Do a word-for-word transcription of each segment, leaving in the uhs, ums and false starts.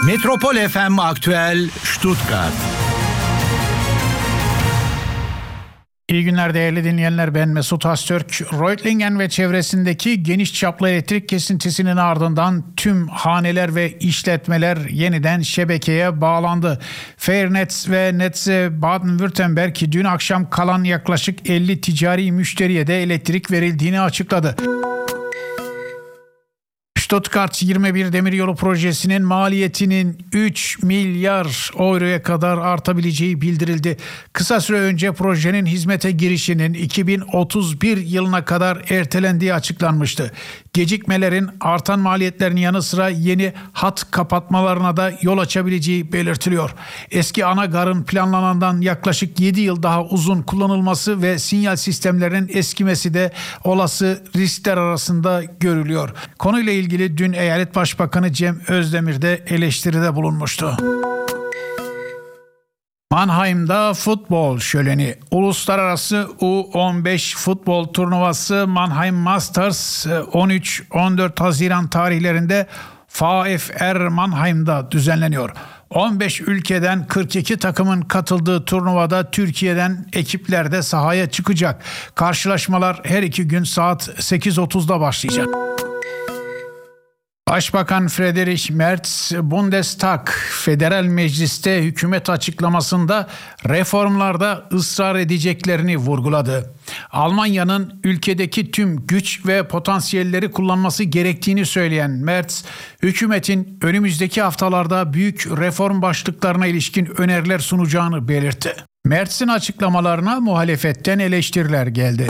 Metropol F M Aktüel Stuttgart. İyi günler değerli dinleyenler, ben Mesut Öztürk. Reutlingen ve çevresindeki geniş çaplı elektrik kesintisinin ardından tüm haneler ve işletmeler yeniden şebekeye bağlandı. Fairnetz ve Netze Baden-Württemberg dün akşam kalan yaklaşık elli ticari müşteriye de elektrik verildiğini açıkladı. Stuttgart yirmi bir Demiryolu projesinin maliyetinin üç milyar euroya kadar artabileceği bildirildi. Kısa süre önce projenin hizmete girişinin iki bin otuz bir yılına kadar ertelendiği açıklanmıştı. Gecikmelerin artan maliyetlerin yanı sıra yeni hat kapatmalarına da yol açabileceği belirtiliyor. Eski ana garın planlanandan yaklaşık yedi yıl daha uzun kullanılması ve sinyal sistemlerinin eskimesi de olası riskler arasında görülüyor. Konuyla ilgili dün Eyalet Başbakanı Cem Özdemir de eleştiride bulunmuştu. Mannheim'da futbol şöleni. Uluslararası U on beş futbol turnuvası Mannheim Masters on üç on dört Haziran tarihlerinde VfR Mannheim'da düzenleniyor. on beş ülkeden kırk iki takımın katıldığı turnuvada Türkiye'den ekipler de sahaya çıkacak. Karşılaşmalar her iki gün saat sekiz otuzda başlayacak. Başbakan Friedrich Merz, Bundestag Federal Meclis'te hükümet açıklamasında reformlarda ısrar edeceklerini vurguladı. Almanya'nın ülkedeki tüm güç ve potansiyelleri kullanması gerektiğini söyleyen Merz, hükümetin önümüzdeki haftalarda büyük reform başlıklarına ilişkin öneriler sunacağını belirtti. Merz'in açıklamalarına muhalefetten eleştiriler geldi.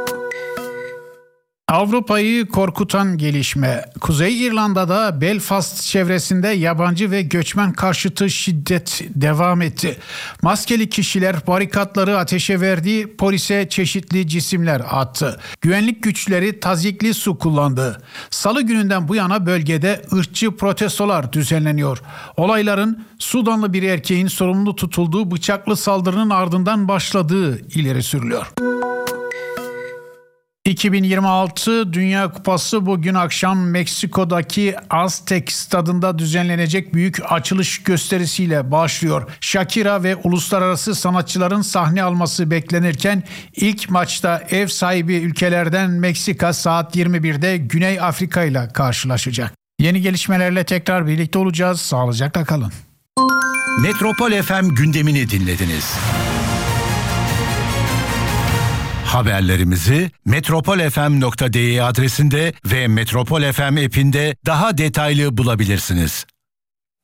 Avrupa'yı korkutan gelişme. Kuzey İrlanda'da Belfast çevresinde yabancı ve göçmen karşıtı şiddet devam etti. Maskeli kişiler barikatları ateşe verdi, polise çeşitli cisimler attı. Güvenlik güçleri tazyikli su kullandı. Salı gününden bu yana bölgede ırkçı protestolar düzenleniyor. Olayların Sudanlı bir erkeğin sorumlu tutulduğu bıçaklı saldırının ardından başladığı ileri sürülüyor. iki bin yirmi altı Dünya Kupası bugün akşam Meksiko'daki Aztek Stadında düzenlenecek büyük açılış gösterisiyle başlıyor. Shakira ve uluslararası sanatçıların sahne alması beklenirken ilk maçta ev sahibi ülkelerden Meksika saat yirmi birde Güney Afrika ile karşılaşacak. Yeni gelişmelerle tekrar birlikte olacağız. Sağlıcakla kalın. Metropol F M gündemini dinlediniz. Haberlerimizi metropol f m nokta d e adresinde ve Metropol F M app'inde daha detaylı bulabilirsiniz.